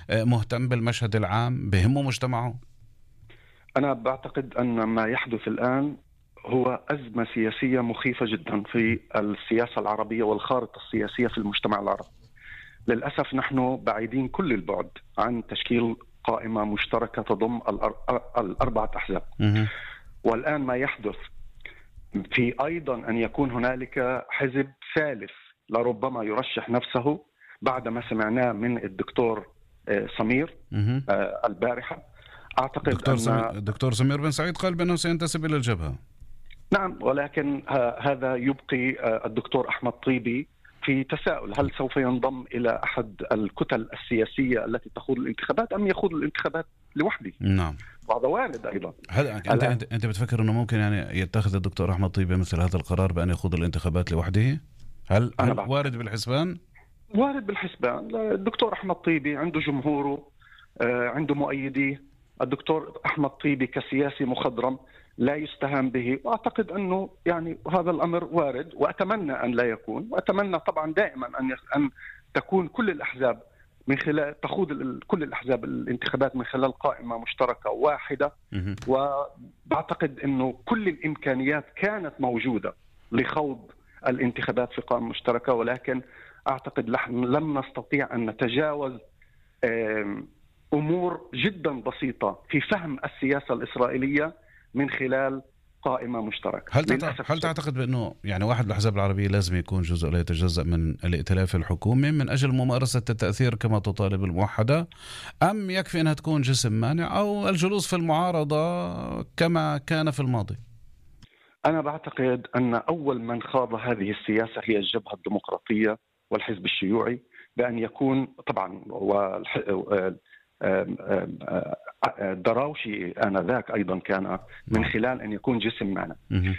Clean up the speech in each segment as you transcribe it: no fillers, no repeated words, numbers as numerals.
مهتم بالمشهد العام، بهمه مجتمعه؟ أنا بعتقد أن ما يحدث الآن هو أزمة سياسية مخيفة جدا في السياسة العربية والخارطة السياسية في المجتمع العربي. للأسف نحن بعيدين كل البعد عن تشكيل قائمة مشتركة تضم الأربعة أحزاب. والآن ما يحدث في أيضا أن يكون هنالك حزب ثالث لربما يرشح نفسه بعد ما سمعناه من الدكتور سمير البارحة. أعتقد أن الدكتور سمير بن سعيد قال بأنه سينتسب إلى الجبهة. نعم، ولكن هذا يبقي الدكتور أحمد طيبي في تساؤل: هل سوف ينضم إلى أحد الكتل السياسية التي تخوض الانتخابات أم يخوض الانتخابات لوحده؟ نعم، وهذا وارد أيضا. هل أنت بتفكر أنه ممكن يعني يتخذ الدكتور أحمد طيبي مثل هذا القرار بأن يخوض الانتخابات لوحده؟ هل وارد بالحسبان؟ وارد بالحسبان. الدكتور أحمد طيبي عنده جمهوره، عنده مؤيديه. الدكتور أحمد طيبي كسياسي مخضرم لا يستهان به، وأعتقد أنه يعني هذا الأمر وارد، وأتمنى أن لا يكون. وأتمنى طبعا دائما أن تكون كل الأحزاب من خلال تخوض كل الأحزاب الانتخابات من خلال قائمة مشتركة واحدة. وبعتقد أنه كل الإمكانيات كانت موجودة لخوض الانتخابات في قائمة مشتركة، ولكن أعتقد لم نستطيع أن نتجاوز أمور جدا بسيطة في فهم السياسة الإسرائيلية من خلال قائمة مشتركة. هل تعتقد بأنه يعني واحد الأحزاب العربية لازم يكون جزء لا يتجزأ من الائتلاف الحكومي من أجل ممارسة التأثير كما تطالب الموحدة، أم يكفي أنها تكون جسم مانع أو الجلوس في المعارضة كما كان في الماضي؟ أنا بعتقد أن أول من خاض هذه السياسة هي الجبهة الديمقراطية والحزب الشيوعي، بأن يكون طبعا دراوشي آنذاك أيضا كان من خلال أن يكون جسم معنا.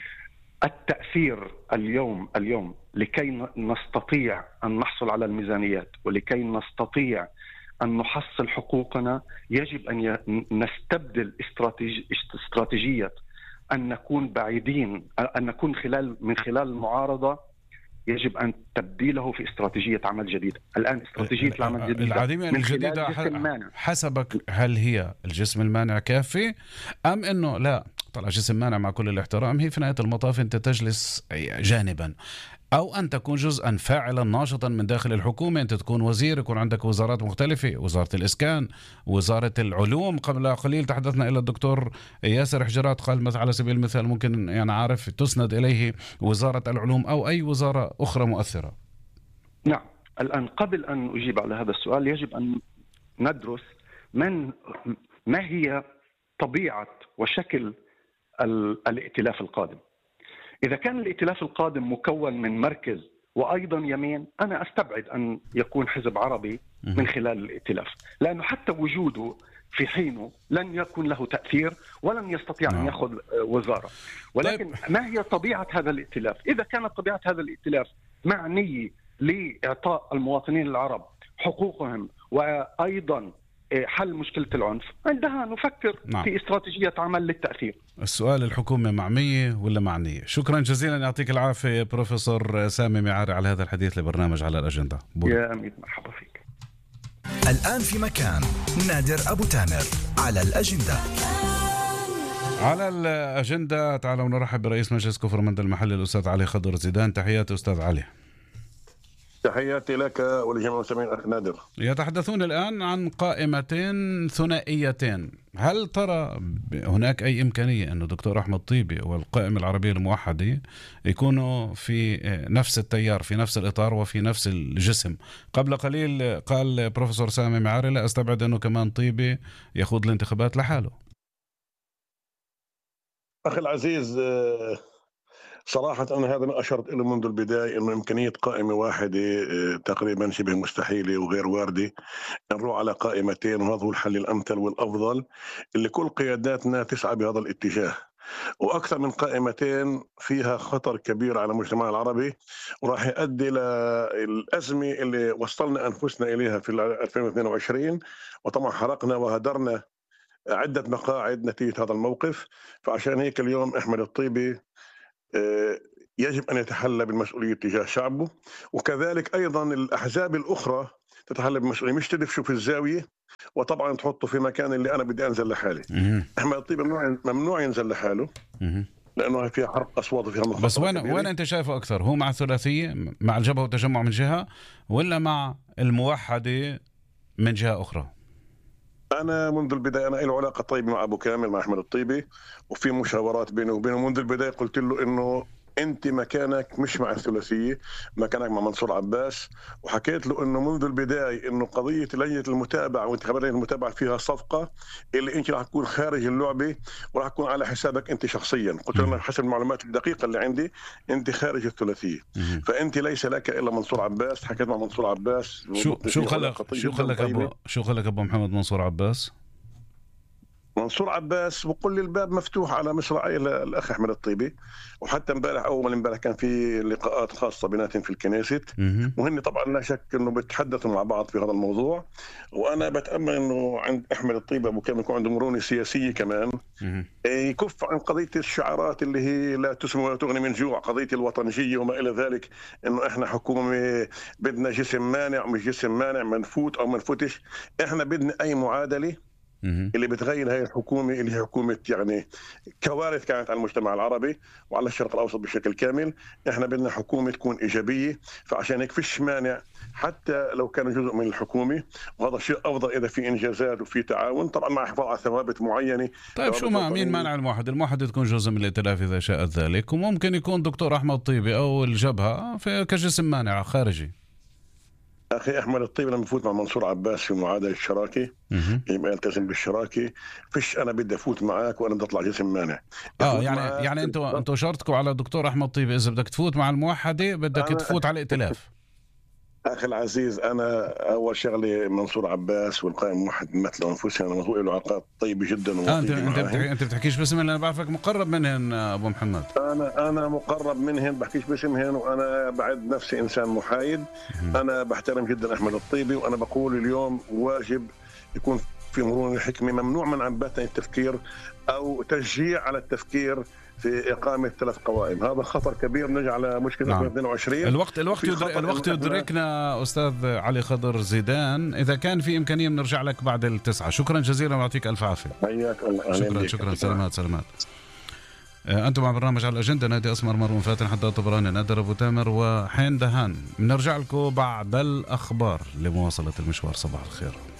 التأثير اليوم لكي نستطيع أن نحصل على الميزانيات ولكي نستطيع أن نحصل حقوقنا يجب أن نستبدل استراتيجية أن نكون بعيدين، أن نكون من خلال المعارضة. يجب أن تبديله في استراتيجية عمل جديدة. الآن استراتيجية العمل الجديدة من الجديدة حسبك، هل هي الجسم المانع كافي أم أنه لا طلع جسم مانع؟ مع كل الاحترام هي في نهاية المطاف أنت تجلس جانبا، أو أن تكون جزءا فاعلا ناشطا من داخل الحكومة. أنت تكون وزير، يكون عندك وزارات مختلفة، وزارة الإسكان، وزارة العلوم. قبل قليل تحدثنا إلى الدكتور ياسر حجرات قال مثلا على سبيل المثال ممكن يعني عارف تسند إليه وزارة العلوم أو أي وزارة أخرى مؤثرة. نعم، الآن قبل أن أجيب على هذا السؤال يجب أن ندرس ما هي طبيعة وشكل الائتلاف القادم. إذا كان الائتلاف القادم مكون من مركز وأيضا يمين، أنا أستبعد أن يكون حزب عربي من خلال الائتلاف، لأنه حتى وجوده في حينه لن يكون له تأثير ولن يستطيع أن يأخذ وزارة. ولكن ما هي طبيعة هذا الائتلاف؟ إذا كانت طبيعة هذا الائتلاف معنية لإعطاء المواطنين العرب حقوقهم وأيضا حل مشكلة العنف، عندها نفكر في استراتيجية عمل للتأثير. السؤال الحكومة معمية ولا معنية؟ شكرا جزيلا، يعطيك العافية بروفيسور سامي معاري على هذا الحديث لبرنامج على الأجندة. يا أميد مرحبا فيك. الآن في مكان نادر أبو تامر على الأجندة. على الأجندة تعالوا نرحب برئيس مجلس كفرمنت المحلي الأستاذ علي خضر زيدان. تحياتي أستاذ علي. تحياتي لك ولجميع المستمعين أخ نادر. يتحدثون الآن عن قائمتين ثنائيتين. هل ترى هناك أي إمكانية أن دكتور أحمد طيبي والقائمة العربية الموحدة يكونوا في نفس التيار، في نفس الإطار وفي نفس الجسم؟ قبل قليل قال بروفيسور سامي معاري لا أستبعد أنه كمان طيبي يخوض الانتخابات لحاله. أخي العزيز، صراحة أنا هذا ما أشرت إلى منذ البداية، إنه إمكانية قائمة واحدة تقريبا شبه مستحيلة وغير واردة. نروح على قائمتين وهذا هو الحل الأمثل والأفضل اللي كل قياداتنا تسعى بهذا الاتجاه. وأكثر من قائمتين فيها خطر كبير على المجتمع العربي، وراح يؤدي للأزمة اللي وصلنا أنفسنا إليها في 2022. وطبعا حرقنا وهدرنا عدة مقاعد نتيجة هذا الموقف. فعشان هيك اليوم أحمد الطيبي يجب أن يتحلى بالمسؤولية تجاه شعبه، وكذلك أيضا الأحزاب الأخرى تتحلى بمسؤوليه، مش تدفشه في الزاويه وطبعا تحطه في مكان اللي انا بدي انزل لحالي. احمد الطيب ممنوع ينزل لحاله لانه فيها حرق اصوات وفيها مخاطره. بس وين انت شايفه اكثر؟ هو مع الثلاثيه مع الجبهه والتجمع من جهه، ولا مع الموحده من جهه اخرى؟ أنا منذ البداية أنا له علاقة طيبة مع أبو كامل، مع أحمد الطيبي، وفي مشاورات بيني وبينه. منذ البداية قلت له إنه أنت مكانك مش مع الثلاثية، مكانك مع منصور عباس. وحكيت له إنه منذ البداية إنه قضية لجنة المتابعة وانتخابات لجنة المتابعة فيها صفقة اللي أنت راح تكون خارج اللعبة وراح تكون على حسابك أنت شخصيا. قلت له حسب المعلومات الدقيقة اللي عندي أنت خارج الثلاثية، فأنت ليس لك إلا منصور عباس. حكيت مع منصور عباس. شو خلك أبو محمد منصور عباس؟ منصور عباس بقول لي الباب مفتوح على مصراعي الاخ احمد الطيبي. وحتى امبارح كان في لقاءات خاصه بيناتهم في الكنيست، وهن طبعا لا شك انه بيتحدثوا مع بعض في هذا الموضوع. وانا بتامل انه عند احمد الطيبي ابو كامل يكون عنده مرونه سياسيه كمان، يكف عن قضيه الشعارات اللي هي لا تسمن ولا تغني من جوع، قضيه الوطنيه وما الى ذلك، انه احنا حكومه بدنا جسم مانع مش جسم مانع، منفوت او منفوتش. احنا بدنا اي معادله اللي بتغير هاي الحكومة اللي هي حكومة يعني كوارث كانت على المجتمع العربي وعلى الشرق الأوسط بشكل كامل. احنا بدنا حكومة تكون إيجابية، فعشان هيك فيش مانع حتى لو كان جزء من الحكومة، وهذا شيء أفضل إذا في إنجازات وفي تعاون طبعا مع حفاظ على ثوابت معينة. طيب شو مين مانع الموحد تكون جزء من الائتلاف إذا شاءت ذلك، وممكن يكون دكتور أحمد طيبي أو الجبهة كجسم مانع خارجي. أخي أحمد الطيب لما يفوت مع منصور عباس في معادلة الشراكة يبقى يلتزم بالشراكة. فيش أنا بدي أفوت معك وأنا بدي أطلع جسم مانع. يعني أنتوا شرطكم على الدكتور أحمد طيب إذا بدك تفوت مع الموحدة بدك تفوت على الائتلاف. أخي العزيز، أنا أول شغلة منصور عباس والقائم الموحد مثل أنفسهم، أنا له علاقات طيبة جدا. أنت بتحكيش باسمهم؟ أنا بعرفك مقرب منهن أبو محمد. أنا مقرب منهن، بحكيش باسمهن، وأنا بعد نفسي إنسان محايد. أنا بحترم جدا أحمد الطيبي، وأنا بقول اليوم واجب يكون في مرونة الحكمة، ممنوع من عباتنا التفكير أو تشجيع على التفكير في إقامة 3 قوائم. هذا خطر كبير، نرجع على مشكلة 22. الوقت يدركنا أستاذ علي خضر زيدان. إذا كان في إمكانية بنرجع لك بعد 9. شكرا جزيلا ويعطيك ألف عافية. حياك الله. شكرا. سلامات. أنتم مع برنامج على الأجندة. نادي أسمر مروان فاتن، حتى طبراني، نادر أبو تامر، وحين دهان. بنرجع لكم بعد الأخبار لمواصلة المشوار. صباح الخير.